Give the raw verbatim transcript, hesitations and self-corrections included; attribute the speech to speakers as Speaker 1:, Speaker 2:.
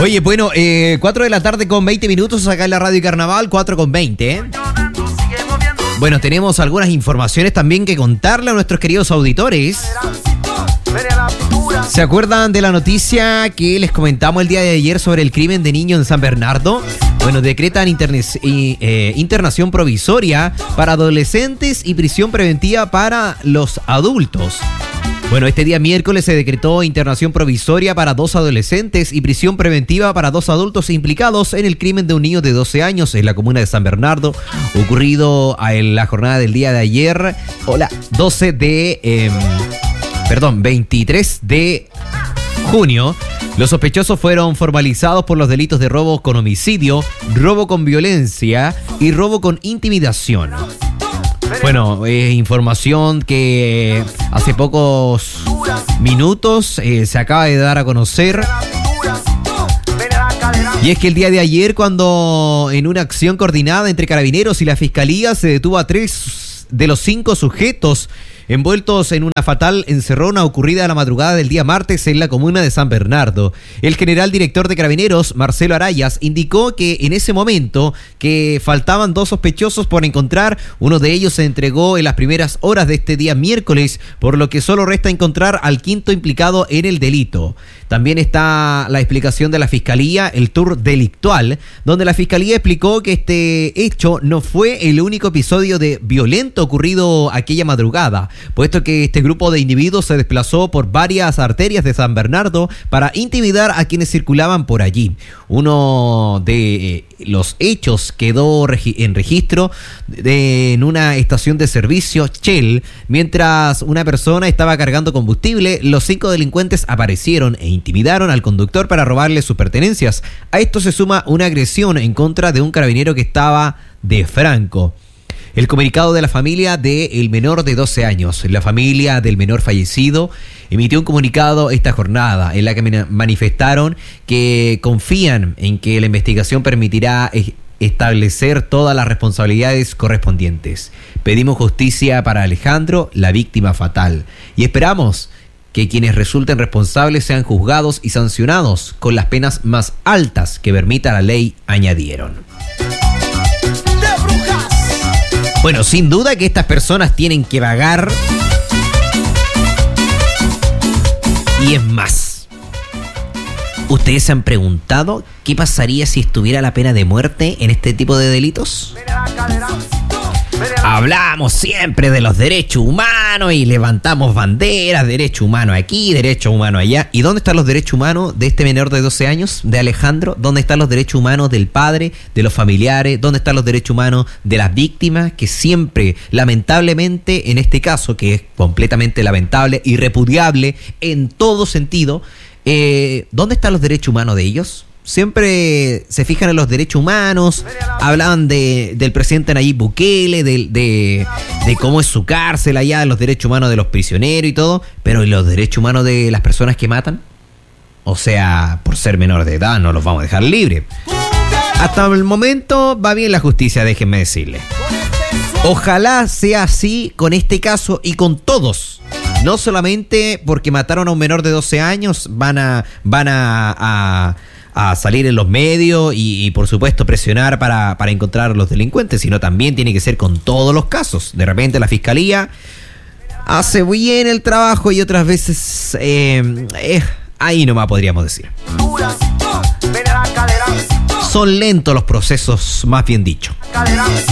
Speaker 1: Oye, bueno, eh, cuatro de la tarde con veinte minutos acá en la Radio Carnaval, cuatro con veinte. ¿eh? Bueno, tenemos algunas informaciones también que contarle a nuestros queridos auditores. ¿Se acuerdan de la noticia que les comentamos el día de ayer sobre el crimen de niño en San Bernardo? Bueno, decretan interne- eh, internación provisoria para adolescentes y prisión preventiva para los adultos. Bueno, este día miércoles se decretó internación provisoria para dos adolescentes y prisión preventiva para dos adultos implicados en el crimen de un niño de doce años en la comuna de San Bernardo, ocurrido en la jornada del día de ayer, hola, doce de, eh, perdón, veintitrés de junio. Los sospechosos fueron formalizados por los delitos de robo con homicidio, robo con violencia y robo con intimidación. Bueno, eh, información que hace pocos minutos eh, se acaba de dar a conocer. Y es que el día de ayer, cuando en una acción coordinada entre Carabineros y la Fiscalía se detuvo a tres de los cinco sujetos envueltos en una fatal encerrona ocurrida a la madrugada del día martes en la comuna de San Bernardo. El general director de Carabineros, Marcelo Arayas, indicó que en ese momento que faltaban dos sospechosos por encontrar. Uno de ellos se entregó en las primeras horas de este día miércoles, por lo que solo resta encontrar al quinto implicado en el delito. También está la explicación de la Fiscalía, el tour delictual, donde la Fiscalía explicó que este hecho no fue el único episodio de violento ocurrido aquella madrugada, puesto que este grupo de individuos se desplazó por varias arterias de San Bernardo para intimidar a quienes circulaban por allí. Uno de los hechos quedó en registro de, en una estación de servicio Shell. Mientras una persona estaba cargando combustible, los cinco delincuentes aparecieron e intimidaron al conductor para robarle sus pertenencias. A esto se suma una agresión en contra de un carabinero que estaba de franco. El comunicado de la familia del menor de doce años. La familia del menor fallecido emitió un comunicado esta jornada en la que manifestaron que confían en que la investigación permitirá establecer todas las responsabilidades correspondientes. Pedimos justicia para Alejandro, la víctima fatal, y esperamos que quienes resulten responsables sean juzgados y sancionados con las penas más altas que permita la ley, añadieron. Bueno, sin duda que estas personas tienen que pagar. Y es más, ¿ustedes se han preguntado qué pasaría si estuviera la pena de muerte en este tipo de delitos? Hablamos siempre de los derechos humanos y levantamos banderas, derecho humano aquí, derecho humano allá. ¿Y dónde están los derechos humanos de este menor de doce años, de Alejandro? ¿Dónde están los derechos humanos del padre, de los familiares? ¿Dónde están los derechos humanos de las víctimas? Que siempre, lamentablemente, en este caso, que es completamente lamentable y repudiable en todo sentido, eh, ¿dónde están los derechos humanos de ellos? Siempre se fijan en los derechos humanos, hablan de, del presidente Nayib Bukele, de, de, de cómo es su cárcel allá, de los derechos humanos de los prisioneros y todo, pero ¿y los derechos humanos de las personas que matan? O sea, por ser menor de edad no los vamos a dejar libres. Hasta el momento va bien la justicia, déjenme decirles. Ojalá sea así con este caso y con todos. No solamente porque mataron a un menor de doce años van a... Van a, a a salir en los medios y, y por supuesto presionar para, para encontrar a los delincuentes, sino también tiene que ser con todos los casos. De repente la Fiscalía hace bien el trabajo y otras veces eh, eh, ahí nomás podríamos decir. Son lentos los procesos, más bien dicho.